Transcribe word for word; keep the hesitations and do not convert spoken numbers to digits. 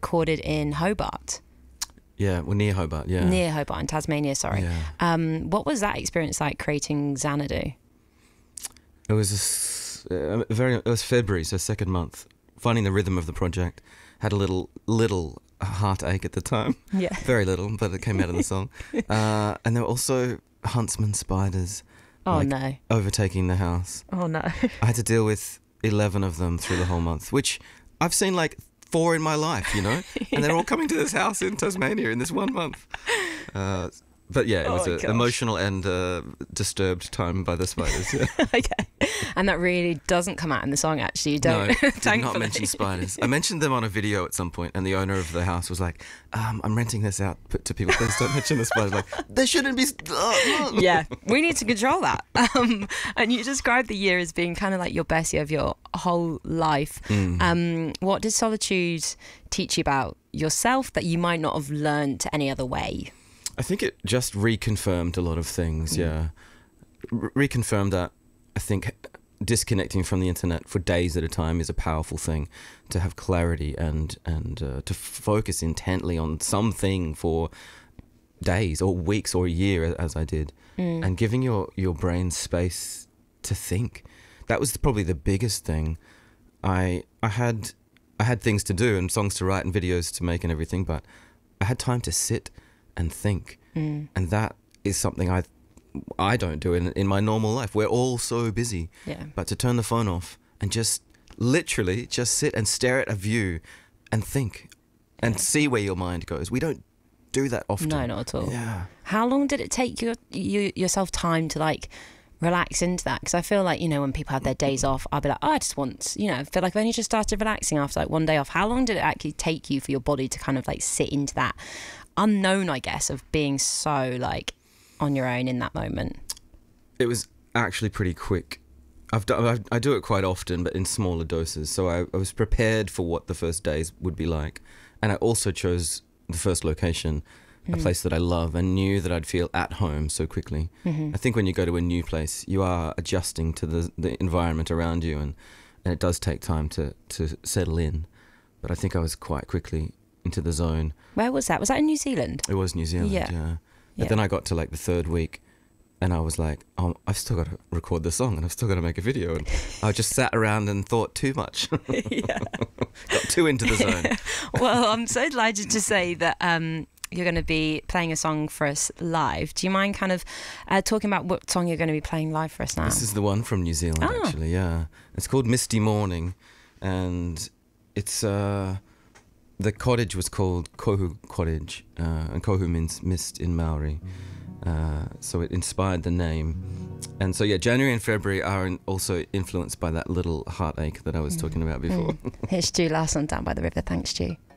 recorded in Hobart. Yeah, well, near Hobart, yeah. Near Hobart in Tasmania, sorry. Yeah. Um, what was that experience like creating Xanadu? It was a, s- uh, very. It was February, so second month. Finding the rhythm of the project. Had a little little heartache at the time. Yeah. Very little, but it came out in the song. Uh, and there were also huntsman spiders. Oh, like, no. overtaking the house. Oh, no. I had to deal with eleven of them through the whole month, which I've seen like four in my life, you know, and they're all coming to this house in Tasmania in this one month. Uh, but yeah, it was Oh, an gosh. emotional and uh, disturbed time by the spiders. Yeah. Okay. And that really doesn't come out in the song, actually. You don't. No, did not thankfully. mention spiders. I mentioned them on a video at some point, and the owner of the house was like, um, I'm renting this out to people. Please don't mention the spiders. Like, there shouldn't be... Uh, Yeah, we need to control that. Um, and you described the year as being kind of like your best year of your whole life. Mm. Um, what did solitude teach you about yourself that you might not have learned any other way? I think it just reconfirmed a lot of things, yeah. Re- reconfirmed that I think disconnecting from the internet for days at a time is a powerful thing. To have clarity and, and uh, to focus intently on something for days or weeks or a year, as I did. Mm. And giving your, your brain space to think. That was probably the biggest thing. I I had I had things to do and songs to write and videos to make and everything, but I had time to sit and think. Mm. And that is something I I don't do in in my normal life. We're all so busy. Yeah. But to turn the phone off and just literally just sit and stare at a view and think and Yeah. see where your mind goes. We don't do that often. No, not at all. Yeah. How long did it take your, you yourself time to like relax into that? Because I feel like, you know, when people have their days off, I'll be like, oh, I just want, you know, I feel like I've only just started relaxing after like one day off. How long did it actually take you for your body to kind of like sit into that unknown, I guess, of being so like on your own in that moment? It was actually pretty quick. I've done, I've, I do it quite often, but in smaller doses. So I, I was prepared for what the first days would be like. And I also chose the first location, a Mm. place that I love, and knew that I'd feel at home so quickly. Mm-hmm. I think when you go to a new place, you are adjusting to the the environment around you, and, and it does take time to, to settle in. But I think I was quite quickly into the zone. Where was that? Was that in New Zealand? It was New Zealand, Yeah. yeah. But Yeah. then I got to like the third week, and I was like, oh, I've still got to record the song, and I've still got to make a video. And I just sat around and thought too much. Yeah. Got too into the zone. Well, I'm so delighted to say that um, you're going to be playing a song for us live. Do you mind kind of uh, talking about what song you're going to be playing live for us now? This is the one from New Zealand, Ah. actually, yeah. It's called Misty Morning, and it's... Uh, the cottage was called Kohu Cottage, uh, and Kohu means mist in Maori. Uh, so it inspired the name. And so, yeah, January and February are in, also influenced by that little heartache that I was talking about before. Mm. Here's Stu Larson, Down by the River. Thanks, Stu.